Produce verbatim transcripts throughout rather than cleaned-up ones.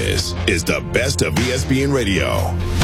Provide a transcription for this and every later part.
This is the best of E S P N Radio.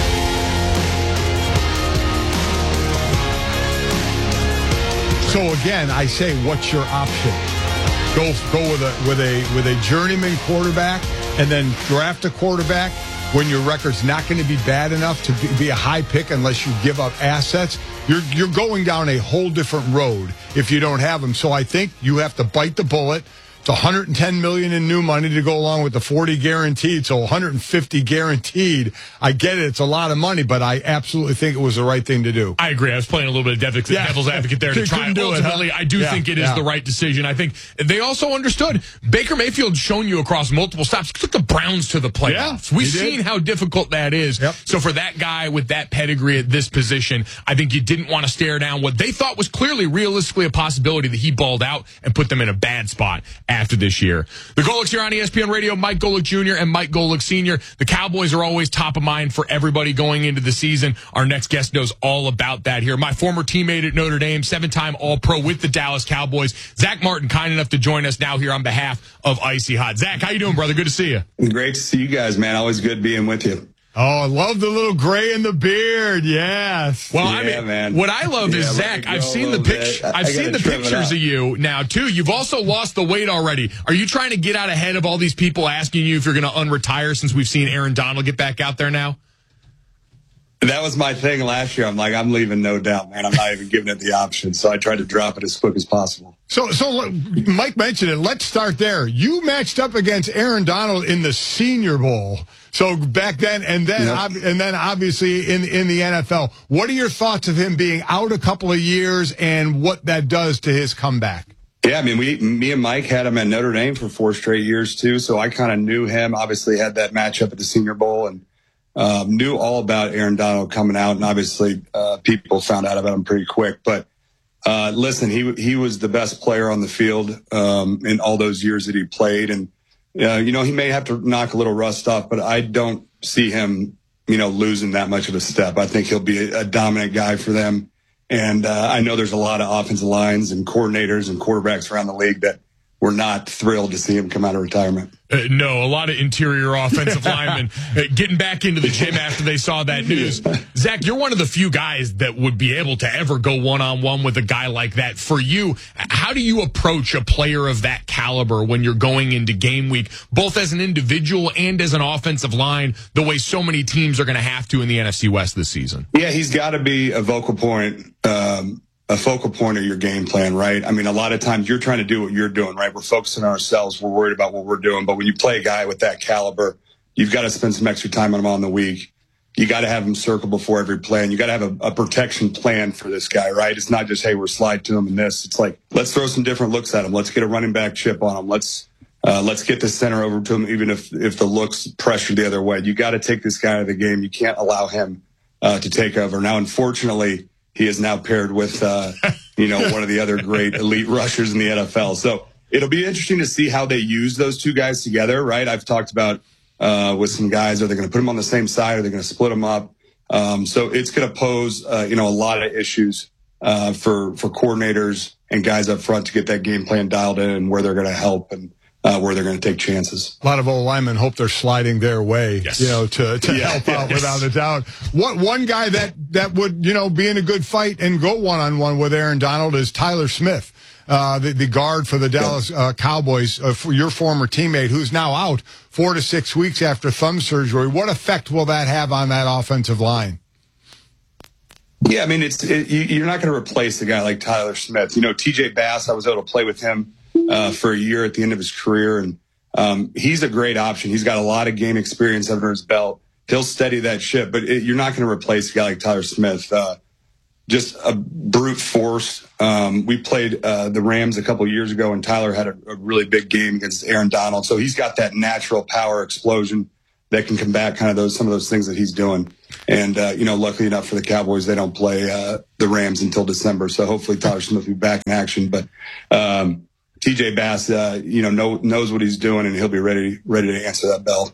So again, I say, what's your option? Go go with a with a with a journeyman quarterback, and then draft a quarterback when your record's not going to be bad enough to be, be a high pick unless you give up assets. You're you're going down a whole different road if you don't have them. So I think you have to bite the bullet. It's one hundred ten million dollars in new money to go along with the forty guaranteed, so one hundred fifty guaranteed. I get it; it's a lot of money, but I absolutely think it was the right thing to do. I agree. I was playing a little bit of devil's, yeah. devil's advocate there to try. Do Ultimately, it, huh? I do yeah, think it is yeah. the right decision. I think they also understood Baker Mayfield's shown you across multiple stops. Took the Browns to the playoffs. Yeah, We've seen how difficult that is. Yep. So for that guy with that pedigree at this position, I think you didn't want to stare down what they thought was clearly realistically a possibility that he balled out and put them in a bad spot after this year. The Golics here on E S P N Radio, Mike Golic Junior and Mike Golic Senior The Cowboys are always top of mind for everybody going into the season. Our next guest knows all about that here. My former teammate at Notre Dame, seven-time All-Pro with the Dallas Cowboys, Zach Martin, kind enough to join us now here on behalf of Icy Hot. Zach, how you doing, brother? Good to see you. Great to see you guys, man. Always good being with you. Oh, I love the little gray in the beard. Yes. Well, yeah, I mean, man. what I love yeah, is Zach. I've seen the pictures. picture. I've seen the pictures of you now too. You've also lost the weight already. Are you trying to get out ahead of all these people asking you if you're going to unretire? Since we've seen Aaron Donald get back out there now. That was my thing last year. I'm like, I'm leaving, no doubt, man. I'm not even giving it the option. So I tried to drop it as quick as possible. So, so Mike mentioned it. Let's start there. You matched up against Aaron Donald in the Senior Bowl. So back then, and then, Yep. and then obviously in in the N F L. What are your thoughts of him being out a couple of years and what that does to his comeback? Yeah, I mean, we, me and Mike had him at Notre Dame for four straight years too. So I kind of knew him. Obviously, had that matchup at the Senior Bowl and um, knew all about Aaron Donald coming out. And obviously, uh, people found out about him pretty quick. But uh, listen, he he was the best player on the field um, in all those years that he played, and. Uh, you know, he may have to knock a little rust off, but I don't see him, you know, losing that much of a step. I think he'll be a, a dominant guy for them. And uh, I know there's a lot of offensive lines and coordinators and quarterbacks around the league that were not thrilled to see him come out of retirement. Uh, no, a lot of interior offensive linemen uh, getting back into the gym after they saw that news. Zach, you're one of the few guys that would be able to ever go one-on-one with a guy like that. For you, how do you approach a player of that caliber when you're going into game week, both as an individual and as an offensive line, the way so many teams are going to have to in the N F C West this season? Yeah, he's got to be a vocal point, um, a focal point of your game plan, right? I mean, a lot of times you're trying to do what you're doing, right? We're focusing on ourselves. We're worried about what we're doing. But when you play a guy with that caliber, you've got to spend some extra time on him on the week. You got to have him circle before every play, and you got to have a, a protection plan for this guy, right? It's not just, hey, we're slide to him and this. It's like, let's throw some different looks at him. Let's get a running back chip on him. Let's uh, let's get the center over to him, even if if the looks pressure the other way. You got to take this guy out of the game. You can't allow him uh, to take over. Now, unfortunately, he is now paired with, uh, you know, one of the other great elite rushers in the N F L. So it'll be interesting to see how they use those two guys together, right? I've talked about uh, with some guys, are they going to put them on the same side? Are they going to split them up? Um, so it's going to pose, uh, you know, a lot of issues uh, for for coordinators and guys up front to get that game plan dialed in and where they're going to help and uh, where they're going to take chances. A lot of old linemen hope they're sliding their way, yes. you know, to, to yeah, help out yes. without a doubt. What one guy that, that would, you know, be in a good fight and go one-on-one with Aaron Donald is Tyler Smith, uh, the, the guard for the Dallas uh, Cowboys, uh, for your former teammate, who's now out four to six weeks after thumb surgery. What effect will that have on that offensive line? Yeah, I mean, it's it, you, you're not going to replace a guy like Tyler Smith. You know, T J Bass, I was able to play with him uh, for a year at the end of his career, and um, he's a great option. He's got a lot of game experience under his belt. He'll steady that ship, but it, you're not going to replace a guy like Tyler Smith. Uh, just a brute force. Um, we played uh, the Rams a couple of years ago, and Tyler had a, a really big game against Aaron Donald. So he's got that natural power explosion that can combat kind of those some of those things that he's doing. And, uh, you know, luckily enough for the Cowboys, they don't play uh, the Rams until December. So hopefully Tyler Smith will be back in action. But um, T J Bass, uh, you know, know, knows what he's doing, and he'll be ready ready to answer that bell.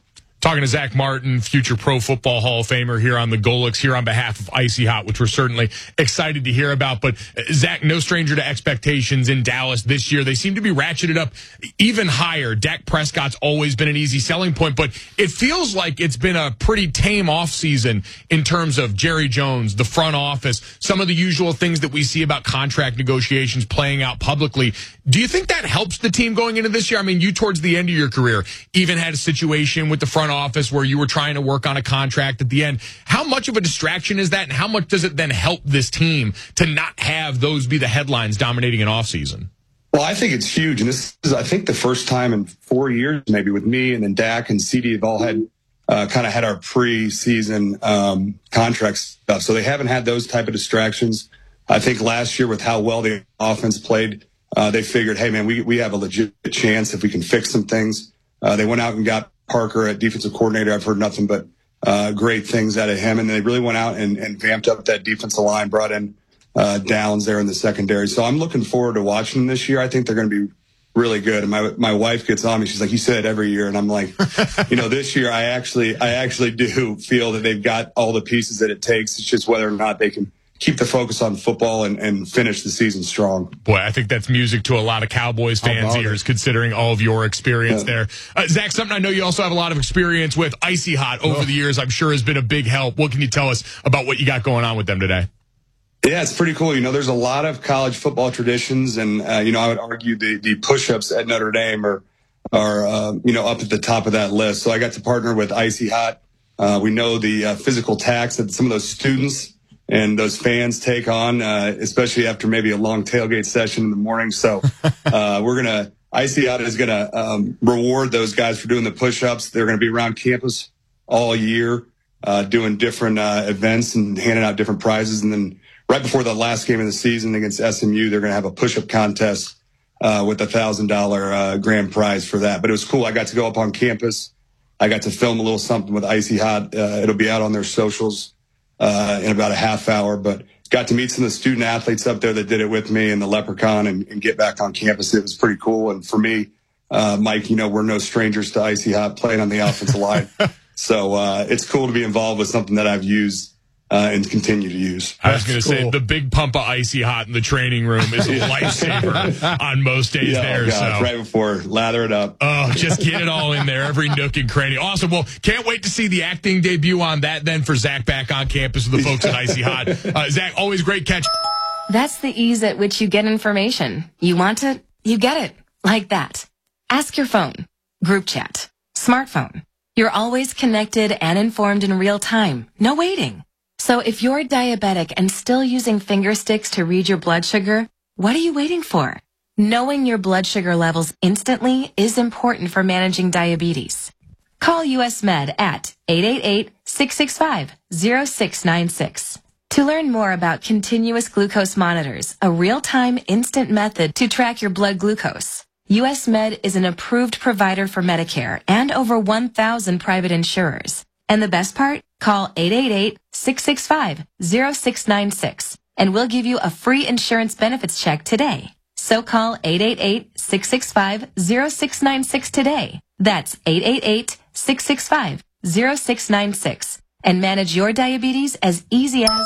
Talking to Zach Martin, future Pro Football Hall of Famer here on the Golics, here on behalf of Icy Hot, which we're certainly excited to hear about. But Zach, no stranger to expectations in Dallas this year. They seem to be ratcheted up even higher. Dak Prescott's always been an easy selling point, but it feels like it's been a pretty tame offseason in terms of Jerry Jones, the front office, some of the usual things that we see about contract negotiations playing out publicly. Do you think that helps the team going into this year? I mean, you towards the end of your career even had a situation with the front office where you were trying to work on a contract at the end. How much of a distraction is that, and how much does it then help this team to not have those be the headlines dominating an offseason? Well, I think it's huge, and this is, I think, the first time in four years, maybe with me and then Dak and C D have all had uh, kind of had our pre-season um, contract stuff, so they haven't had those type of distractions. I think last year with how well the offense played, uh, they figured, hey, man, we we have a legit chance if we can fix some things. Uh, they went out and got Parker at defensive coordinator. I've heard nothing but uh, great things out of him. And they really went out and, and vamped up that defensive line, brought in uh, Downs there in the secondary. So I'm looking forward to watching them this year. I think they're going to be really good. And my my wife gets on me. She's like, you say it every year. And I'm like, you know, this year I actually I actually do feel that they've got all the pieces that it takes. It's just whether or not they can keep the focus on football and, and finish the season strong. Boy, I think that's music to a lot of Cowboys fans' ears, it? considering all of your experience yeah. there. Uh, Zach, something I know you also have a lot of experience with, Icy Hot, over oh. the years, I'm sure has been a big help. What can you tell us about what you got going on with them today? Yeah, it's pretty cool. You know, there's a lot of college football traditions, and, uh, you know, I would argue the, the push-ups at Notre Dame are, are uh, you know, up at the top of that list. So I got to partner with Icy Hot. Uh, we know the uh, physical tax that some of those students and those fans take on, uh, especially after maybe a long tailgate session in the morning. So uh, we're going to, Icy Hot is going to um, reward those guys for doing the push-ups. They're going to be around campus all year uh, doing different uh, events and handing out different prizes. And then right before the last game of the season against S M U, they're going to have a push-up contest uh, with a one thousand dollars uh, grand prize for that. But it was cool. I got to go up on campus. I got to film a little something with Icy Hot. Uh, it'll be out on their socials Uh, in about a half hour, but got to meet some of the student athletes up there that did it with me and the Leprechaun and, and get back on campus. It was pretty cool. And for me, uh, Mike, you know, we're no strangers to Icy Hot playing on the offensive line. So uh, it's cool to be involved with something that I've used uh, and continue to use. I was going to cool. say the big pump of Icy Hot in the training room is a lifesaver on most days yeah, there. Oh God, so right before, lather it up. Oh, just get it all in there, every nook and cranny. Awesome. Well, can't wait to see the acting debut on that then for Zach back on campus with the folks at Icy Hot. Uh, Zach, always great catch. That's the ease at which you get information. You want it, you get it. Like that. Ask your phone. Group chat. Smartphone. You're always connected and informed in real time. No waiting. So if you're diabetic and still using finger sticks to read your blood sugar, what are you waiting for? Knowing your blood sugar levels instantly is important for managing diabetes. Call U S Med at eight eight eight, six six five, zero six nine six. To learn more about continuous glucose monitors, a real-time instant method to track your blood glucose, U S Med is an approved provider for Medicare and over one thousand private insurers. And the best part? Call eight eight eight, six six five, zero six nine six and we'll give you a free insurance benefits check today. So call eight eight eight, six six five, zero six nine six today. That's eight eight eight, six six five, zero six nine six and manage your diabetes as easy as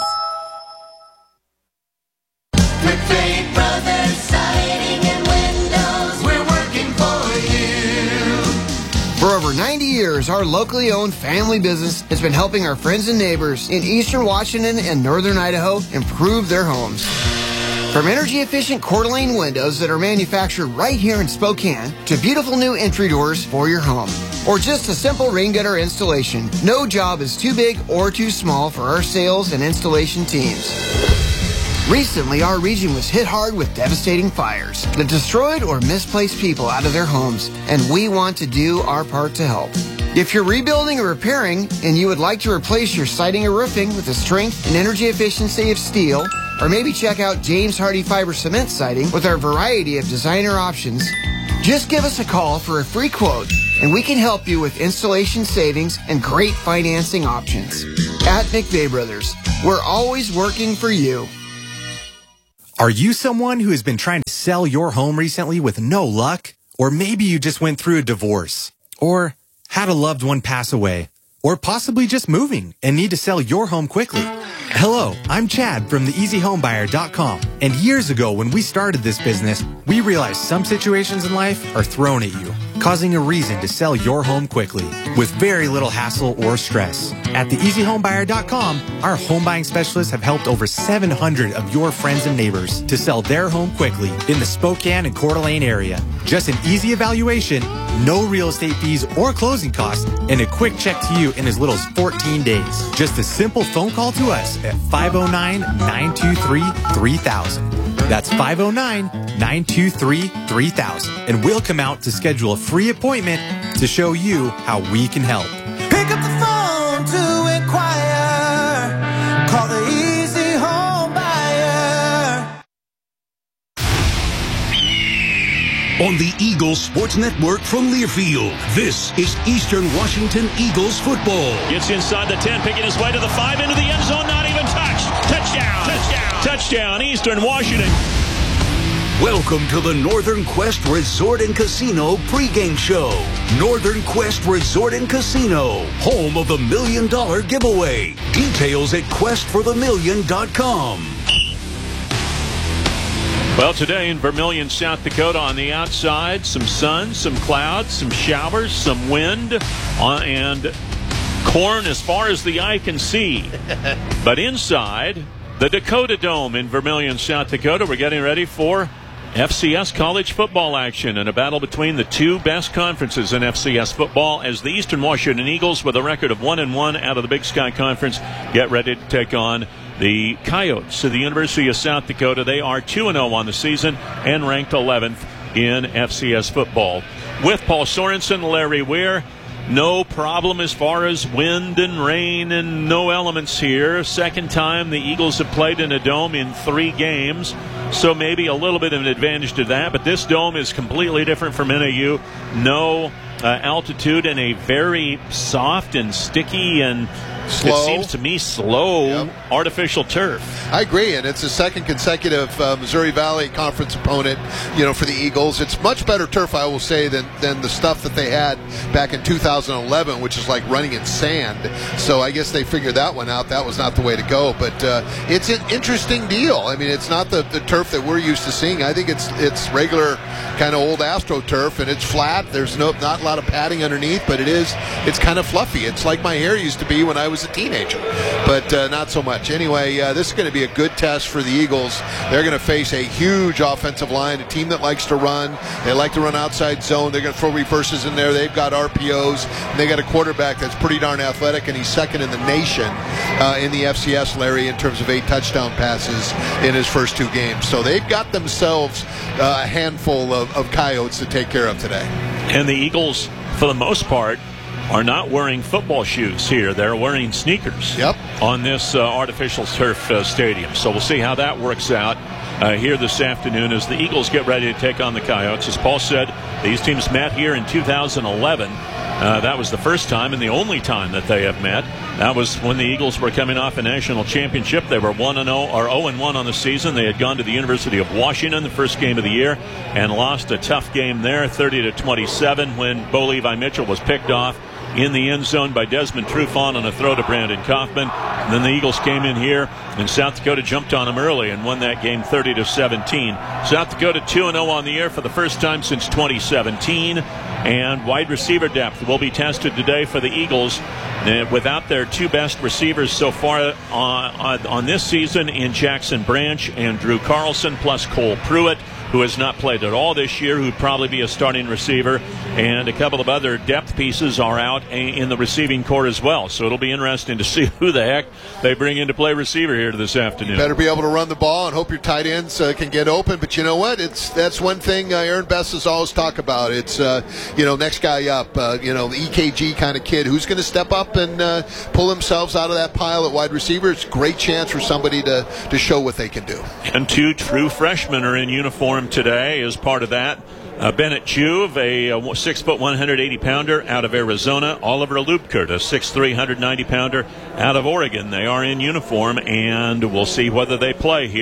McVeigh Brothers Siding and Windows. We're working for you. For over ninety years, our locally owned family business has been helping our friends and neighbors in eastern Washington and northern Idaho improve their homes. From energy-efficient Coeur d'Alene windows that are manufactured right here in Spokane to beautiful new entry doors for your home. Or just a simple rain gutter installation, no job is too big or too small for our sales and installation teams. Recently, our region was hit hard with devastating fires that destroyed or misplaced people out of their homes, and we want to do our part to help. If you're rebuilding or repairing and you would like to replace your siding or roofing with the strength and energy efficiency of steel, or maybe check out James Hardy Fiber Cement Siding with our variety of designer options, just give us a call for a free quote, and we can help you with installation savings and great financing options. At McVeigh Brothers, we're always working for you. Are you someone who has been trying to sell your home recently with no luck? Or maybe you just went through a divorce? Or had a loved one pass away, or possibly just moving and need to sell your home quickly. Hello, I'm Chad from the easy home buyer dot com. And years ago when we started this business, we realized some situations in life are thrown at you, causing a reason to sell your home quickly with very little hassle or stress. At the easy home buyer dot com, our home buying specialists have helped over seven hundred of your friends and neighbors to sell their home quickly in the Spokane and Coeur d'Alene area. Just an easy evaluation, no real estate fees or closing costs, and a quick check to you in as little as fourteen days. Just a simple phone call to us at five oh nine, nine two three, three thousand. That's five oh nine, nine two three, three thousand. And we'll come out to schedule a free appointment to show you how we can help. Pick up the phone to inquire. Call the Easy Home Buyer. On the Eagles Sports Network from Learfield, this is Eastern Washington Eagles football. Gets inside the ten, picking his way to the five, into the end zone, not even touched. Touchdown! Touchdown! Touchdown, Eastern Washington. Welcome to the Northern Quest Resort and Casino pregame show. Northern Quest Resort and Casino, home of the Million Dollar Giveaway. Details at quest for the million dot com. Well, today in Vermilion, South Dakota, on the outside, some sun, some clouds, some showers, some wind, uh, and corn as far as the eye can see. But inside, the Dakota Dome in Vermilion, South Dakota, we're getting ready for F C S college football action and a battle between the two best conferences in F C S football as the Eastern Washington Eagles, with a record of one and one out of the Big Sky Conference, get ready to take on the Coyotes of the University of South Dakota. They are two and oh on the season and ranked eleventh in F C S football. With Paul Sorensen, Larry Weir, no problem as far as wind and rain and no elements here. Second time the Eagles have played in a dome in three games, so maybe a little bit of an advantage to that. But this dome is completely different from N A U. No uh, altitude and a very soft and sticky and slow. It seems to me slow yep. artificial turf. I agree, and it's the second consecutive uh, Missouri Valley Conference opponent, you know, for the Eagles. It's much better turf, I will say, than than the stuff that they had back in two thousand eleven, which is like running in sand. So I guess they figured that one out. That was not the way to go. But uh, it's an interesting deal. I mean, it's not the, the turf that we're used to seeing. I think it's it's regular kind of old AstroTurf, and it's flat. There's no not a lot of padding underneath, but it is it's kind of fluffy. It's like my hair used to be when I was a teenager, but uh, not so much. Anyway, uh, this is going to be a good test for the Eagles. They're going to face a huge offensive line, a team that likes to run. They like to run outside zone. They're going to throw reverses in there. They've got R P Os, and they got a quarterback that's pretty darn athletic, and he's second in the nation uh, in the F C S, Larry, in terms of eight touchdown passes in his first two games. So they've got themselves uh, a handful of, of Coyotes to take care of today. And the Eagles, for the most part, are not wearing football shoes here. They're wearing sneakers yep. on this uh, artificial turf uh, stadium. So we'll see how that works out uh, here this afternoon as the Eagles get ready to take on the Coyotes. As Paul said, these teams met here in two thousand eleven. Uh, that was the first time and the only time that they have met. That was when the Eagles were coming off a national championship. They were one and oh or oh and one on the season. They had gone to the University of Washington the first game of the year and lost a tough game there, thirty to twenty-seven, when Bo Levi Mitchell was picked off in the end zone by Desmond Trufant on a throw to Brandon Kaufman. And then the Eagles came in here, and South Dakota jumped on them early and won that game thirty to seventeen. South Dakota two and oh on the year for the first time since twenty seventeen. And wide receiver depth will be tested today for the Eagles. Uh, without their two best receivers so far on, on, on this season in Jackson Branch and Drew Carlson, plus Cole Pruitt, who has not played at all this year, who'd probably be a starting receiver, and a couple of other depth pieces are out in the receiving corps as well. So it'll be interesting to see who the heck they bring in to play receiver here this afternoon. You better be able to run the ball and hope your tight ends uh, can get open. But you know what? It's that's one thing uh, Aaron Best has always talked about. It's uh, you know next guy up, uh, you know the E K G kind of kid who's going to step up and uh, pull themselves out of that pile at wide receiver. It's a great chance for somebody to to show what they can do. And two true freshmen are in uniform today as part of that. Uh, Bennett Juve, a, a six foot one hundred eighty pounder out of Arizona. Oliver Lupkert, a six three one hundred ninety pounder out of Oregon. They are in uniform, and we'll see whether they play here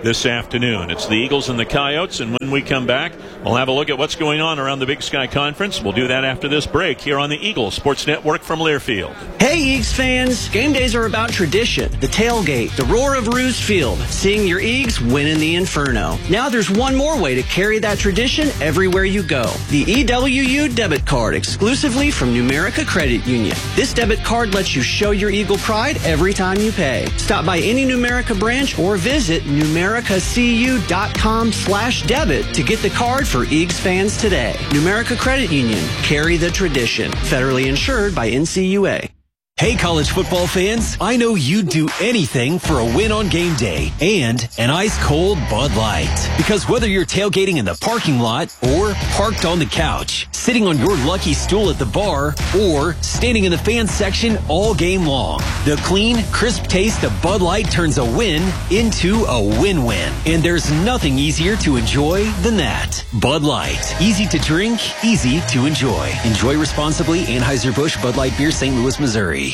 this afternoon. It's the Eagles and the Coyotes, and when we come back, we'll have a look at what's going on around the Big Sky Conference. We'll do that after this break here on the Eagles Sports Network from Learfield. Hey, Eags fans! Game days are about tradition, the tailgate, the roar of Roos Field, seeing your Eags win in the Inferno. Now there's one more way to carry that tradition everywhere you go. The E W U debit card, exclusively from Numerica Credit Union. This debit card lets you show your Eagle pride every time you pay. Stop by any Numerica branch or visit numericacu.com slash debit to get the card for Eags fans today. Numerica Credit Union. Carry the tradition. Federally insured by N C U A. Hey, college football fans, I know you'd do anything for a win on game day and an ice-cold Bud Light. Because whether you're tailgating in the parking lot or parked on the couch, sitting on your lucky stool at the bar, or standing in the fan section all game long, the clean, crisp taste of Bud Light turns a win into a win-win. And there's nothing easier to enjoy than that. Bud Light. Easy to drink, easy to enjoy. Enjoy responsibly. Anheuser-Busch Bud Light Beer, Saint Louis, Missouri.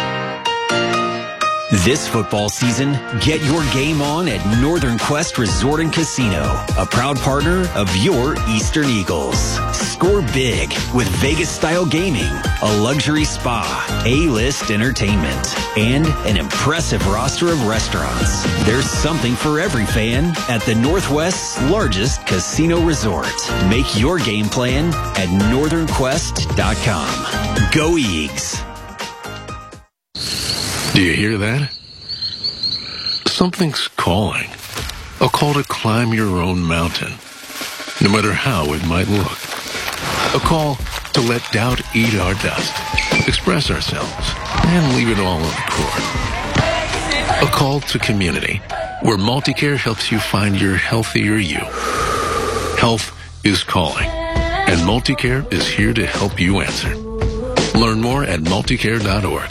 This football season, get your game on at Northern Quest Resort and Casino, a proud partner of your Eastern Eagles. Score big with Vegas-style gaming, a luxury spa, A-list entertainment, and an impressive roster of restaurants. There's something for every fan at the Northwest's largest casino resort. Make your game plan at northern quest dot com. Go Eags! Do you hear that? Something's calling. A call to climb your own mountain, no matter how it might look. A call to let doubt eat our dust, express ourselves, and leave it all on the court. A call to community, where Multicare helps you find your healthier you. Health is calling, and Multicare is here to help you answer. Learn more at multicare dot org.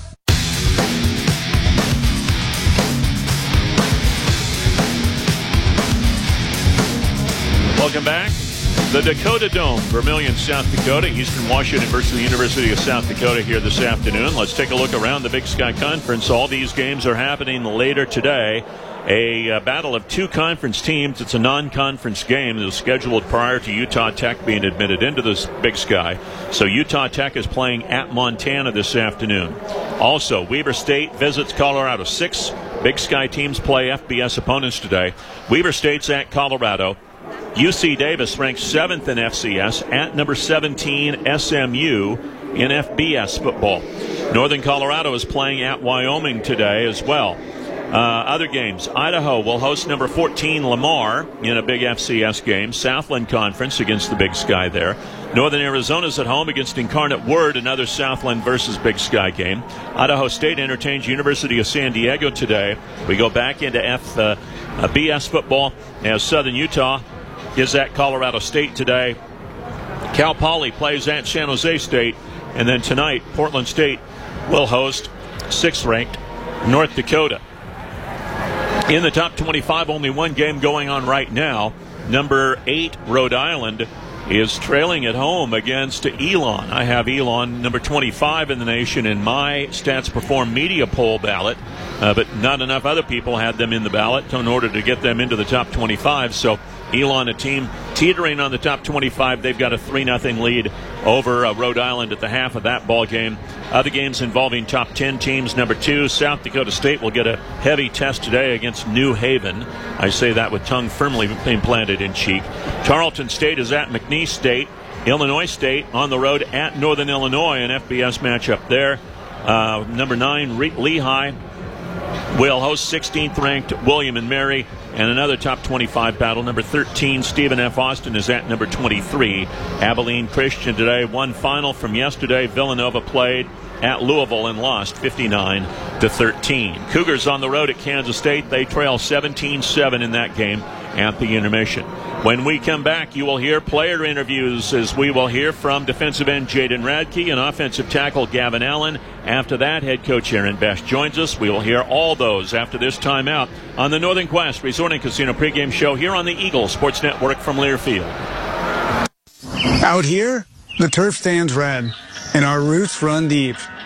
Welcome back. The Dakota Dome, Vermillion, South Dakota. Eastern Washington versus the University of South Dakota here this afternoon. Let's take a look around the Big Sky Conference. All these games are happening later today. A uh, battle of two conference teams. It's a non-conference game that was scheduled prior to Utah Tech being admitted into this Big Sky. So Utah Tech is playing at Montana this afternoon. Also, Weber State visits Colorado. Six Big Sky teams play F B S opponents today. Weber State's at Colorado. U C Davis ranked seventh in F C S at number seventeen S M U in F B S football. Northern Colorado is playing at Wyoming today as well. Uh, other games, Idaho will host number fourteen Lamar in a big F C S game. Southland Conference against the Big Sky there. Northern Arizona's at home against Incarnate Word, another Southland versus Big Sky game. Idaho State entertains University of San Diego today. We go back into F uh, uh, B S football as Southern Utah is at Colorado State today. Cal Poly plays at San Jose State. And then tonight, Portland State will host sixth-ranked North Dakota. In the top twenty-five, only one game going on right now. Number eight, Rhode Island, is trailing at home against Elon. I have Elon number twenty-five in the nation in my Stats Perform media poll ballot, uh, but not enough other people had them in the ballot in order to get them into the top twenty-five. So Elon, a team teetering on the top twenty-five. They've got a three nothing lead over uh, Rhode Island at the half of that ball game. Other games involving top ten teams. Number two, South Dakota State will get a heavy test today against New Haven. I say that with tongue firmly implanted in cheek. Tarleton State is at McNeese State. Illinois State on the road at Northern Illinois, an F B S matchup there. Uh, number nine, Re- Lehigh will host sixteenth ranked William and Mary, and another top twenty-five battle. Number thirteen, Stephen F. Austin is at number twenty-three. Abilene Christian today, one final from yesterday. Villanova played at Louisville and lost fifty-nine to thirteen. Cougars on the road at Kansas State. They trail seventeen seven in that game at the intermission. When we come back, you will hear player interviews as we will hear from defensive end Jaden Radke and offensive tackle Gavin Allen. After that, head coach Aaron Best joins us. We will hear all those after this timeout on the Northern Quest Resort and Casino pregame show here on the Eagles Sports Network from Learfield. Out here, the turf stands red, and our roots run deep.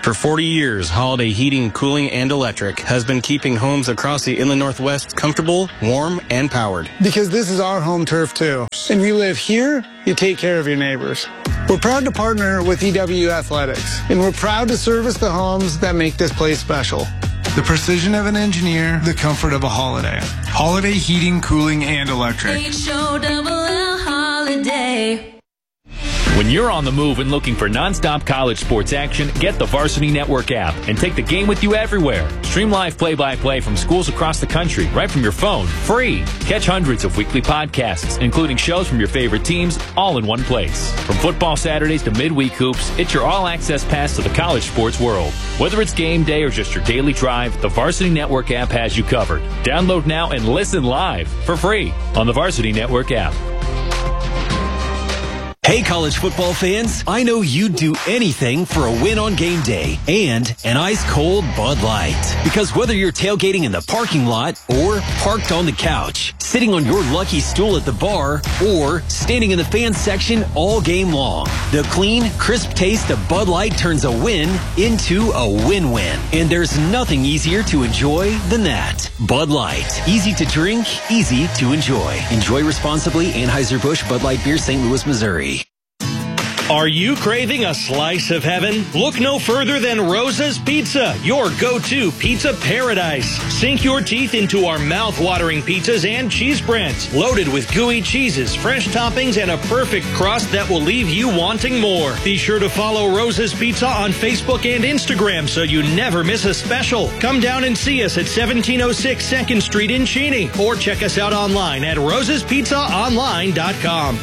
For forty years, Holiday Heating, Cooling, and Electric has been keeping homes across the Inland Northwest comfortable, warm, and powered. Because this is our home turf, too. And you live here, you take care of your neighbors. We're proud to partner with E W Athletics, and we're proud to service the homes that make this place special. The precision of an engineer, the comfort of a Holiday. Holiday Heating, Cooling, and Electric. H O L L Holiday. When you're on the move and looking for nonstop college sports action, get the Varsity Network app and take the game with you everywhere. Stream live play-by-play from schools across the country right from your phone, free. Catch hundreds of weekly podcasts, including shows from your favorite teams, all in one place. From football Saturdays to midweek hoops, it's your all-access pass to the college sports world. Whether it's game day or just your daily drive, the Varsity Network app has you covered. Download now and listen live for free on the Varsity Network app. Hey, college football fans, I know you'd do anything for a win on game day and an ice-cold Bud Light. Because whether you're tailgating in the parking lot or parked on the couch, sitting on your lucky stool at the bar, or standing in the fan section all game long, the clean, crisp taste of Bud Light turns a win into a win-win. And there's nothing easier to enjoy than that. Bud Light. Easy to drink, easy to enjoy. Enjoy responsibly. Anheuser-Busch Bud Light Beer, Saint Louis, Missouri. Are you craving a slice of heaven? Look no further than Rosa's Pizza, your go-to pizza paradise. Sink your teeth into our mouth-watering pizzas and cheese breads, loaded with gooey cheeses, fresh toppings, and a perfect crust that will leave you wanting more. Be sure to follow Rosa's Pizza on Facebook and Instagram so you never miss a special. Come down and see us at seventeen oh six second Street in Cheney, or check us out online at rosas pizza online dot com.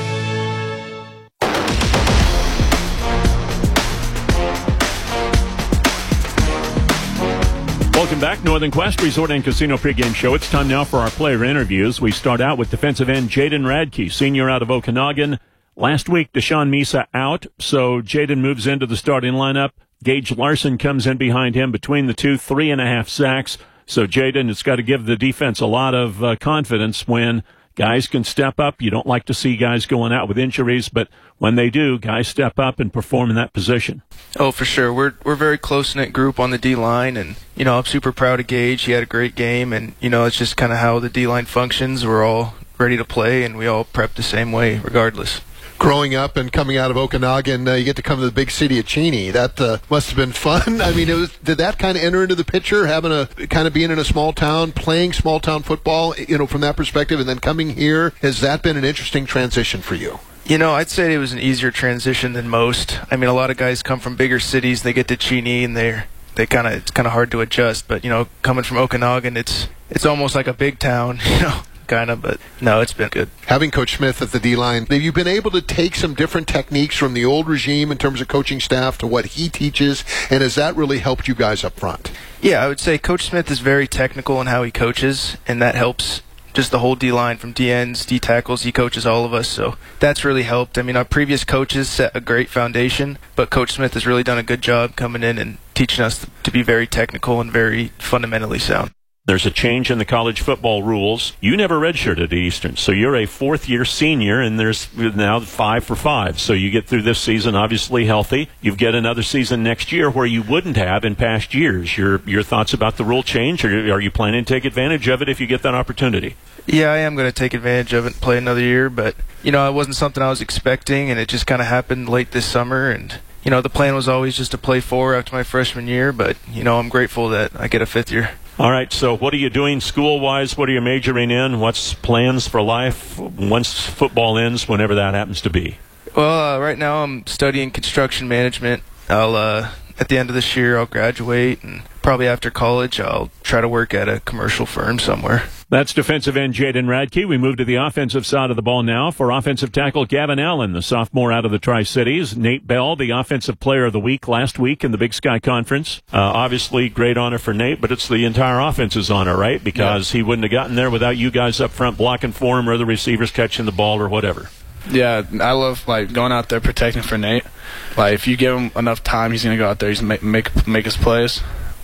Welcome back, Northern Quest Resort and Casino pregame show. It's time now for our player interviews. We start out with defensive end Jaden Radke, senior out of Okanagan. Last week, Deshaun Misa out, so Jaden moves into the starting lineup. Gage Larson comes in behind him between the two, three and a half sacks. So Jaden has got to give the defense a lot of uh, confidence when guys can step up. You don't like to see guys going out with injuries, but when they do, guys step up and perform in that position. Oh, for sure. We're we're a very close-knit group on the D-line, and, you know, I'm super proud of Gage. He had a great game, and, you know, it's just kind of how the D-line functions. We're all ready to play, and we all prep the same way regardless. Growing up and coming out of Okanagan, uh, you get to come to the big city of Cheney. That uh, must have been fun. I mean, it was, did that kind of enter into the picture, having a kind of being in a small town, playing small town football, you know, from that perspective, and then coming here? Has that been an interesting transition for you? You know, I'd say it was an easier transition than most. I mean, a lot of guys come from bigger cities, they get to Cheney, and they're they kind of it's kind of hard to adjust. But, you know, coming from Okanagan, it's it's almost like a big town, you know. Kind of, but no, it's been good. Having Coach Smith at the D-line, have you been able to take some different techniques from the old regime in terms of coaching staff to what he teaches, and has that really helped you guys up front? Yeah, I would say Coach Smith is very technical in how he coaches, and that helps just the whole D-line from D ends, D tackles. He coaches all of us, so that's really helped. I mean, our previous coaches set a great foundation, but Coach Smith has really done a good job coming in and teaching us to be very technical and very fundamentally sound. There's a change in the college football rules. You never redshirted at Eastern, so you're a fourth-year senior, and there's now five for five. So you get through this season obviously healthy. You get another season next year where you wouldn't have in past years. Your your thoughts about the rule change, or are you planning to take advantage of it if you get that opportunity? Yeah, I am going to take advantage of it and play another year, but, you know, it wasn't something I was expecting, and it just kind of happened late this summer, and, you know, the plan was always just to play four after my freshman year, but, you know, I'm grateful that I get a fifth year. All right, so what are you doing school-wise? What are you majoring in? What's plans for life once football ends, whenever that happens to be? Well, uh, right now I'm studying construction management. I'll, uh, at the end of this year, I'll graduate, and probably after college, I'll try to work at a commercial firm somewhere. That's defensive end Jaden Radke. We move to the offensive side of the ball now for offensive tackle Gavin Allen, the sophomore out of the Tri-Cities. Nate Bell, the offensive player of the week last week in the Big Sky Conference. Uh, obviously, great honor for Nate, but it's the entire offense's honor, right? Because yeah. he wouldn't have gotten there without you guys up front blocking for him or the receivers catching the ball or whatever. Yeah, I love like going out there protecting for Nate. Like if you give him enough time, he's gonna go out there. He's make make make his plays.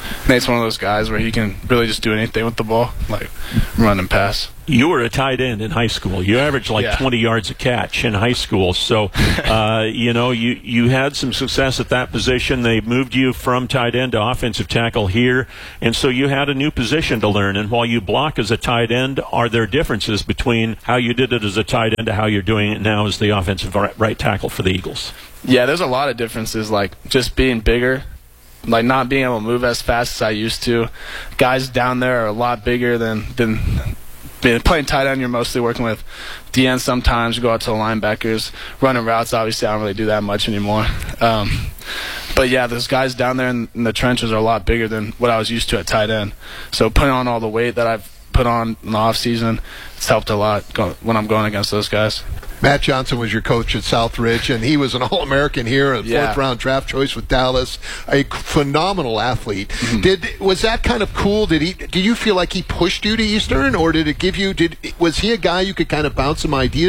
Nate's one of those guys where he can really just do anything with the ball, like run and pass. You were a tight end in high school. You averaged like Yeah. twenty yards a catch in high school. So, uh, you know, you, you had some success at that position. They moved you from tight end to offensive tackle here. And so you had a new position to learn. And while you block as a tight end, are there differences between how you did it as a tight end to how you're doing it now as the offensive right, right tackle for the Eagles? Yeah, there's a lot of differences, like just being bigger, like not being able to move as fast as I used to. Guys down there are a lot bigger than than being, playing tight end. You're mostly working with D Ns sometimes. You go out to the linebackers. Running routes, obviously, I don't really do that much anymore. Um, but yeah, those guys down there in, in the trenches are a lot bigger than what I was used to at tight end. So putting on all the weight that I've put on in the off season, it's helped a lot go, when I'm going against those guys. Matt Johnson was your coach at Southridge, and he was an All-American here, a Yeah. fourth-round draft choice with Dallas, a phenomenal athlete. Mm-hmm. Did was that kind of cool? Did he? Did you feel like he pushed you to Eastern, or did it give you? Did was he a guy you could kind of bounce some ideas